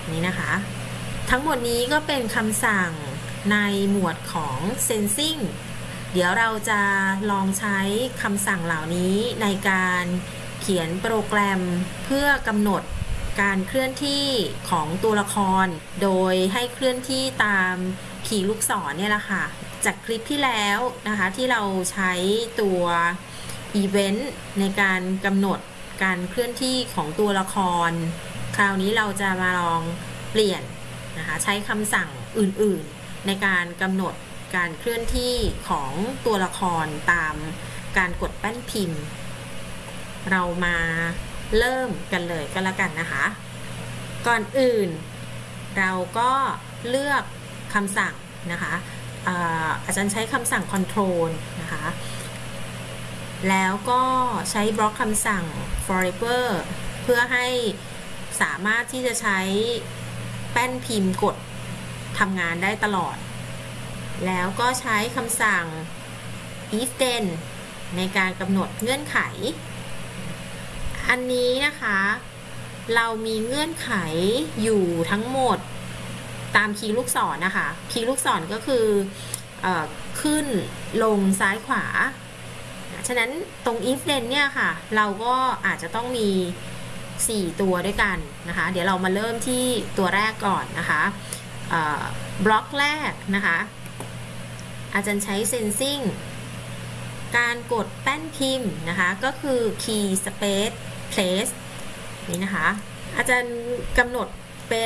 นี่นะคะทั้งหมดนี้ก็เป็นคำสั่งในหมวดของ sensing เดี๋ยวเราจะลองใช้คำสั่งเหล่านี้ในการเขียนโปรแกรมเพื่อกำหนดการเคลื่อนที่ของตัวละครโดยให้เคลื่อนที่ตามขีลูกศรเนี่ยแหละค่ะจากคลิปที่แล้วนะคะที่เราใช้ตัว event ในการกำหนดการเคลื่อนที่ของตัวละครคราวนี้เราจะมาลองเปลี่ยนนะคะใช้คำสั่งอื่นๆในการกำหนดการเคลื่อนที่ของตัวละครตามการกดแป้นพิมพ์เรามาเริ่มกันเลยก็แล้วกันนะคะก่อนอื่นเราก็เลือกคำสั่งนะคะอาจารย์ใช้คำสั่ง control นะคะแล้วก็ใช้บล็อกคำสั่ง forever เพื่อให้สามารถที่จะใช้แป้นพิมพ์กดทำงานได้ตลอดแล้วก็ใช้คำสั่ง if then ในการกำหนดเงื่อนไขอันนี้นะคะเรามีเงื่อนไขอยู่ทั้งหมดตามคีย์ลูกศรนะคะคีย์ลูกศรก็คือขึ้นลงซ้ายขวาฉะนั้นตรง if then เนี่ยค่ะเราก็อาจจะต้องมี4ตัวด้วยกันนะคะเดี๋ยวเรามาเริ่มที่ตัวแรกก่อนนะคะบล็อกแรกนะคะอาจารย์ใช้ sensing การกดแป้นพิมพ์นะคะก็คือ key space place นี่นะคะอาจารย์กำหนดเป็น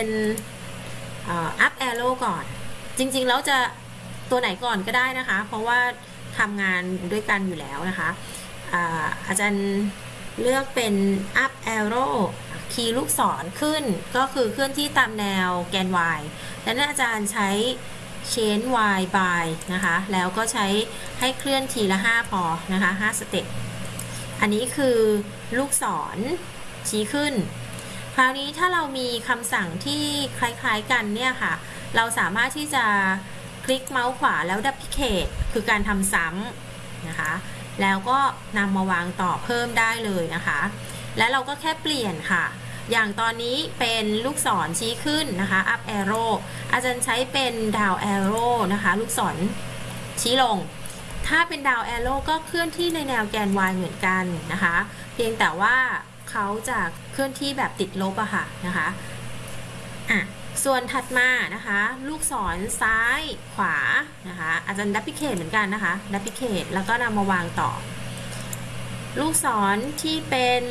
up arrow ก่อนจริงๆแล้วจะตัวไหนก่อนก็ได้นะคะเพราะว่าทำงานด้วยกันอยู่แล้วนะคะอาจารย์เลือกเป็น up arrow คีย์ลูกศรขึ้นก็คือเคลื่อนที่ตามแนวแกน y และอาจารย์ใช้ change y by นะคะแล้วก็ใช้ให้เคลื่อนทีละ5พอนะคะ5สเต็ปอันนี้คือลูกศรชี้ขึ้นคราวนี้ถ้าเรามีคำสั่งที่คล้ายๆกันเนี่ยค่ะเราสามารถที่จะคลิกเมาส์ขวาแล้ว duplicate คือการทำซ้ำนะคะแล้วก็นำมาวางต่อเพิ่มได้เลยนะคะและเราก็แค่เปลี่ยนค่ะอย่างตอนนี้เป็นลูกศรชี้ขึ้นนะคะ up arrow อาจารย์ใช้เป็น down arrow นะคะลูกศรชี้ลงถ้าเป็น down arrow ก็เคลื่อนที่ในแนวแกน y เหมือนกันนะคะเพียงแต่ว่าเขาจะเคลื่อนที่แบบติดลบอะค่ะนะคะส่วนถัดมานะคะลูกศรซ้ายขวานะคะอาจารย์ duplicate เหมือนกันนะคะ duplicate แล้วก็นำมาวางต่อลูกศรที่เป็น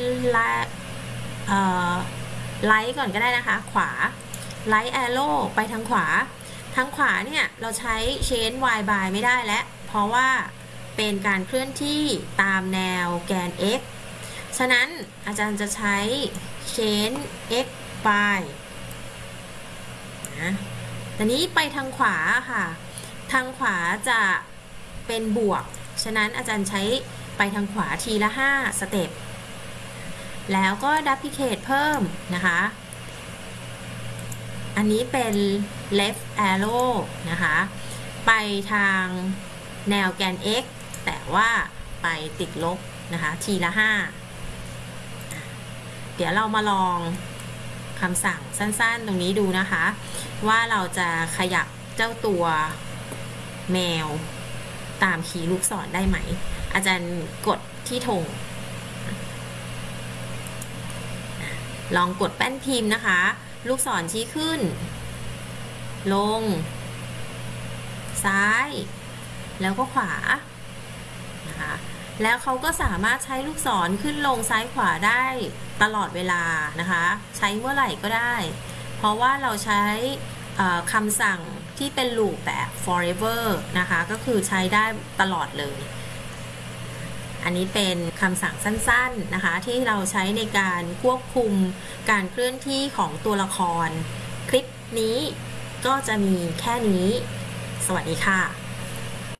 ไลท์ก่อนก็ได้นะคะขวาไลท์ arrow ไปทางขวาเนี่ยเราใช้ change y by ไม่ได้แล้วเพราะว่าเป็นการเคลื่อนที่ตามแนวแกน x ฉะนั้นอาจารย์จะใช้ change x by นะแต่นี้ไปทางขวาค่ะทางขวาจะเป็นบวกฉะนั้นอาจารย์ใช้ไปทางขวาทีละ5สเต็ปแล้วก็ duplicate เพิ่มนะคะอันนี้เป็น left arrow นะคะไปทางแนวแกน x แต่ว่าไปติดลบนะคะทีละ5เดี๋ยวเรามาลองคำสั่งสั้นๆตรงนี้ดูนะคะว่าเราจะขยับเจ้าตัวแมวตามคีย์ลูกศรได้ไหมอาจารย์กดที่ธงลองกดแป้นพิมพ์นะคะลูกศรชี้ขึ้นลงซ้ายแล้วก็ขวานะคะแล้วเขาก็สามารถใช้ลูกศรขึ้นลงซ้ายขวาได้ตลอดเวลานะคะใช้เมื่อไหร่ก็ได้เพราะว่าเราใช้คำสั่งที่เป็น loop แบบ forever นะคะก็คือใช้ได้ตลอดเลยอันนี้เป็นคำสั่งสั้นๆนะคะที่เราใช้ในการควบคุมการเคลื่อนที่ของตัวละครคลิปนี้ก็จะมีแค่นี้สวัสดีค่ะ